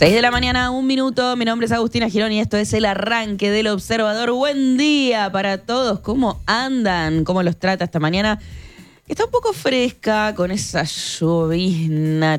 6 de la mañana, 1 minuto. Mi nombre es Agustina Girón y esto es El Arranque del Observador. Buen día para todos. ¿Cómo andan? ¿Cómo los trata esta mañana? Está un poco fresca, con esa llovizna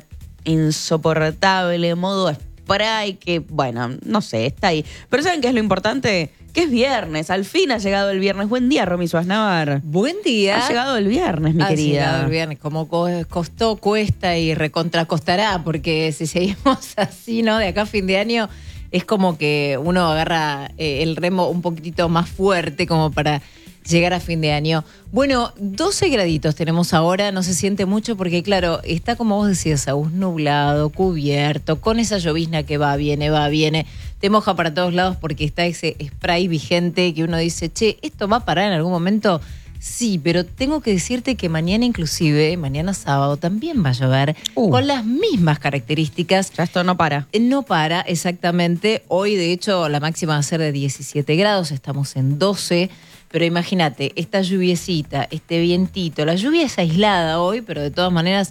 insoportable, modo spray, que, bueno, no sé, está ahí. Pero ¿saben qué es lo importante? Que es viernes. Al fin ha llegado el viernes. Buen día, Romy Suaznavar. Buen día. Ha llegado el viernes, mi querida. Ha llegado el viernes. Como costó, cuesta y recontracostará, porque si seguimos así, ¿no? De acá a fin de año, es como que uno agarra el remo un poquitito más fuerte como para llegar a fin de año. Bueno, 12 graditos tenemos ahora, no se siente mucho porque, claro, está como vos decías, Agus, nublado, cubierto, con esa llovizna que va, viene, te moja para todos lados porque está ese spray vigente que uno dice, che, ¿esto va a parar en algún momento? Sí, pero tengo que decirte que mañana inclusive, mañana sábado, también va a llover con las mismas características. Ya esto no para. No para, exactamente. Hoy, de hecho, la máxima va a ser de 17 grados, estamos en 12. Pero imagínate, esta lluviecita, este vientito, la lluvia es aislada hoy, pero de todas maneras,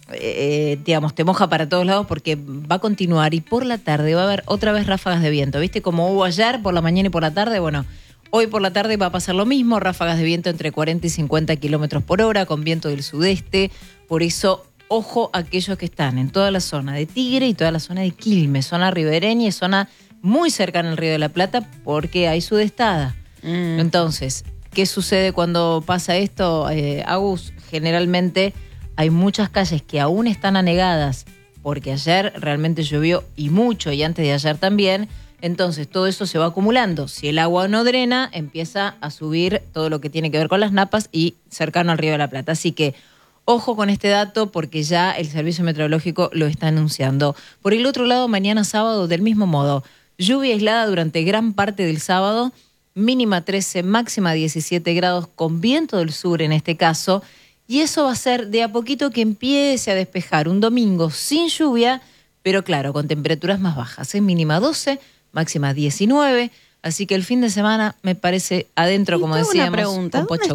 digamos, te moja para todos lados porque va a continuar y por la tarde va a haber otra vez ráfagas de viento. ¿Viste? Como hubo ayer por la mañana y por la tarde, bueno, hoy por la tarde va a pasar lo mismo, ráfagas de viento entre 40 y 50 kilómetros por hora, con viento del sudeste. Por eso, ojo a aquellos que están en toda la zona de Tigre y toda la zona de Quilmes, zona ribereña y zona muy cercana al Río de la Plata, porque hay sudestada. Entonces, ¿qué sucede cuando pasa esto, Agus? Generalmente hay muchas calles que aún están anegadas porque ayer realmente llovió y mucho y antes de ayer también. Entonces todo eso se va acumulando. Si el agua no drena, empieza a subir todo lo que tiene que ver con las napas y cercano al Río de la Plata. Así que ojo con este dato porque ya el Servicio Meteorológico lo está anunciando. Por el otro lado, mañana sábado, del mismo modo, lluvia aislada durante gran parte del sábado, mínima 13, máxima 17 grados, con viento del sur en este caso, y eso va a ser de a poquito que empiece a despejar un domingo sin lluvia, pero claro, con temperaturas más bajas, mínima 12, máxima 19, así que el fin de semana me parece adentro, como decíamos, una pregunta, un pochoclo.